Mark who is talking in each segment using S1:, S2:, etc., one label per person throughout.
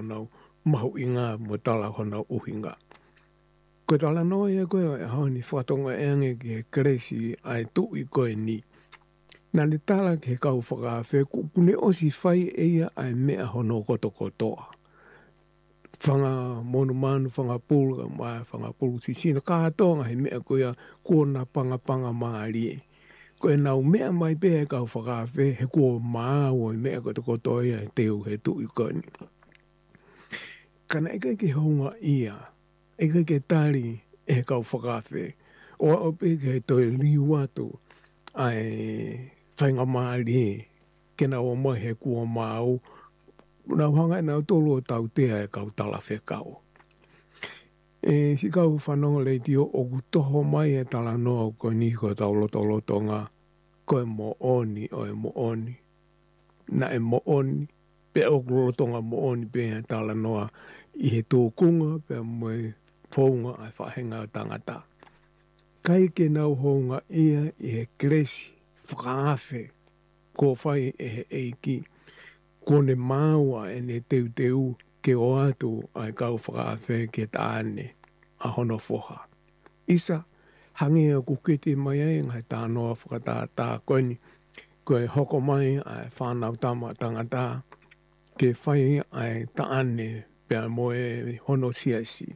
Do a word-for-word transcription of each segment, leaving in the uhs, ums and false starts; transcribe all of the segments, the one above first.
S1: honau mahu inga mo tala honau uhinga. Ko tala no e koe e honi whatonga enge ki he kresi ai tu i koe ni. Nā ni tala ki he kau whakawhe, kune osi whai eia ai mea hono koto kotoa. Whanga monu manu, whanga pulu, mai whanga pulu si sina kātonga he mea koea kōna panga panga maari. Ko e nau mea mai pēhe kau whakawhe, he kua maa o i mea koto kotoa ia he teo he tu i koe ni. Kana eka ki honga ia, eka ki tari e kau whakawhe, o a ope ke he toi liu atu ai whainga maari, kena o mai he kua mau, nau hanga e nau tolu o tau tea e kau tala whekau. E si kau whanonga leiti o oku toho mai e tala noa koe ni ko tau loto loto ngā koe mo oni o e mo oni. Na e mo oni, pe oku loto ngā mo oni pe e tala noa i he tōkunga pe mo e whaunga ai whahenga o tangata. Kai ke nau honga ia i he kresi, whakawhe, ko whai e he eiki, kone māua e ne teu teu ke o atu ai kau whakawhe ke tāne a hono whoha. Isa, hangi a kukete mai ai ngai tānoa whakatātā koe ni, koe hoko mai ai whanau tama tangata, ke whai ai tāne pia moe hono siasi.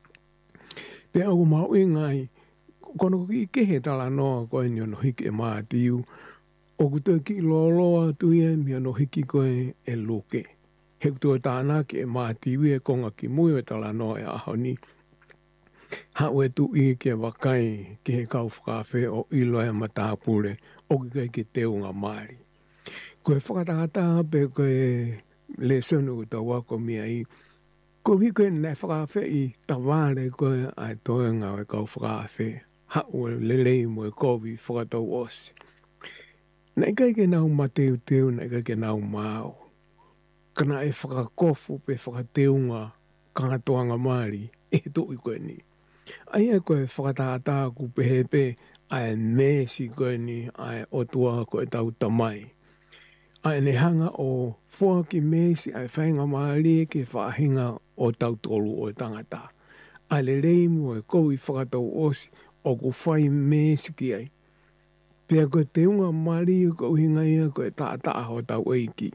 S1: Pia au mau i ngai, kono ki kehe tala noa koe ni ono hiki e maa tiu, o kutua ki loloa tuia mi ano hiki koe e luke. He kutua tāna ki e maa tiu e konga ki mui o tala noa e aho ni. Hau e tu i ke wakai ki he kau whakawhe o ilo e matāpure o ki kai ki teo ngā maari. Koe whakatata pe koe le sonu u tau wako mia i, ko hi koe nei whakawhe i taware koe ai toe ngā e kau whakawhe. Hau e lelei mo e kovi whakatau osi. Nei kai ke nau mateu teu, nei kai ke nau māo. Kana e whakakofu pe whakateunga kangatoanga maari e tu i koe ni. Ai e koe whakatātā ku pehepe ai mēsi koe ni ai otua koe tau tamai. Ai ne hanga o fua ki mēsi ai whainga maari ke whahinga o tau tolu o tangata. Ai le reimu e koui whakatau osi o ku whai mēsi ki ai. Pea koe te unga maari ko hinga ia koe tātaa ho tau eiki.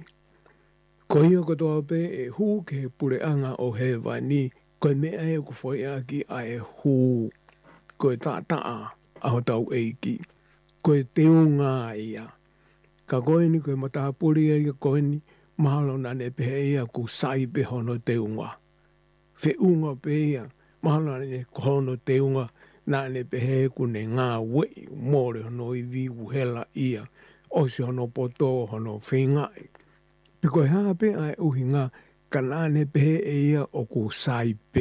S1: Ko ia ko toa pe e hū ke he pure anga o he vani, koe mea e ku whai aki a e hū. Koe tātaa ho tau eiki. Koe te unga ia. Ka koe ni koe matapuri ia koe ni, mahalo nane pehe ia ku sai pe hono te unga. Fe unga pe ia, mahalo nane hono te unga, nane pehe kune ngā wei, mōre hono i viu hela ia, osi hono poto hono whingai. Piko e haa pe ai uhi ngā, ka nane pehe e ia o ku sai pe.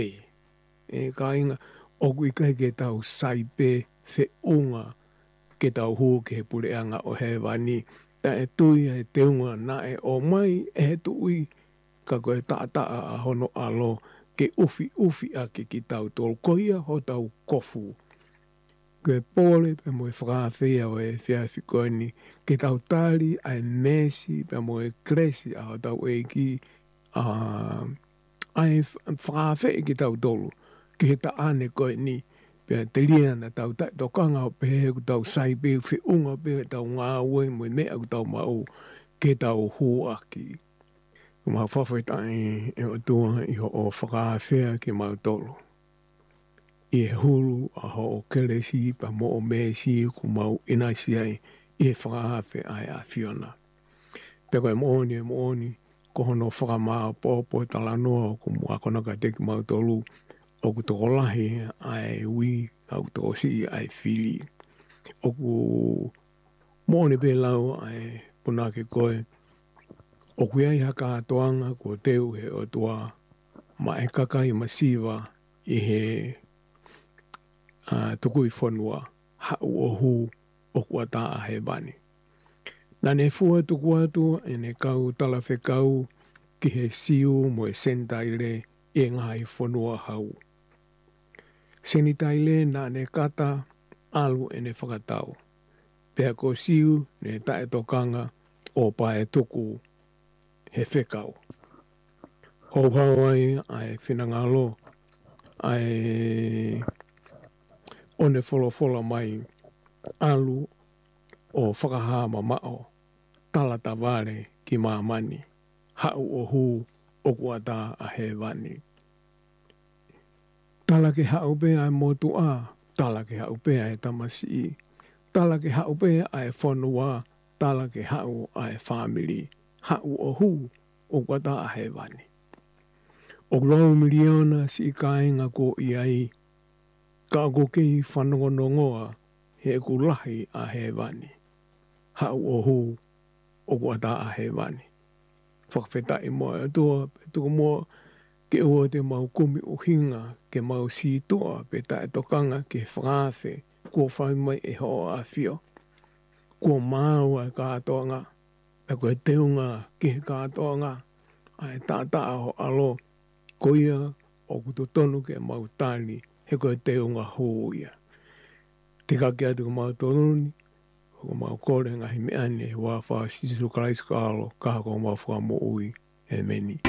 S1: E ka inga, o ku ikai ke tau sai pe, fe unga, ke tau hū ke he pure anga o he wani, ta e tui e te unga na e o mai e he tui, ka koe tātaa a hono alo, ke ufi ufi ake ki tau tolu, ko ia ho tau kofu. Koe pole pe mo e whakawhia o e whiawhi koe ni, ke tau tari ai mēsi pe mo e kresi a ho tau eiki, uh, ai whakawhia ki tau tolu, ke he ta ane koe ni, pe te liana tau tai tokanga o pe he ku tau sai pe whi unga pe tau ngā ue mo e mea ku tau mau, ke tau hū aki. Kuma whawhaitai e o tua i ho o whakawhia ki mau tolu. I e hulu a ho o keresi pa mo o mēsi ku mau inaisi ai i e whakawhia ai a Fiona. Peko e mooni e mooni, ko hono whakamā pōpō tala noa ku mua konaka te ki mau tolu, o ku toko lahi ai ui, au toko si ai whili. O ku mooni pe lau ai punake koe, o ku iai haka atoanga ko teu he o tua ma e kaka i masiva i he uh, tuku i whanua hau o hu o kua taa he bani. Nā ne fua tuku atu e ne kau tala whekau ki he siu mo e sentaile e ngā i whanua hau. Senitaile nā ne kata alu e ne whakatau. Pea ko siu ne tae tokanga o pae tuku he whekau. hou hau ai ai whinangalo ai one whola whola mai alu o whakaha mamao tala ta wale ki mamani hau o hu o kuata a he wani. Tala ke hau pe ai motu a, tala ke hau pe ai tamasi, tala ke hau pe ai whanua, tala ke hau ai family, hau o hu o kuata a he wani. O lau miliona si kainga ko iai, ka ko kei whanongonongoa he kulahi a he wani. Hau o hu o kuata a he wani. Whakawhetai moa e toa, pe toa moa ke ua te mau kumi o hinga, ke mau si toa, pe tae tokanga ke whangawhe, kua whai mai e hoa a whio. Kua māua e kātoa ngā, e koe teunga ke he kātoa ngā, ai tāta o alo, koia o kuto tonu ke mau tāni, he koe teunga hōia. Te kake atu ko mau tonuni, ko mau kore ngahi me ane, wā wha sisu kalaiska alo, kaha ko mau whakamu ui, e meni.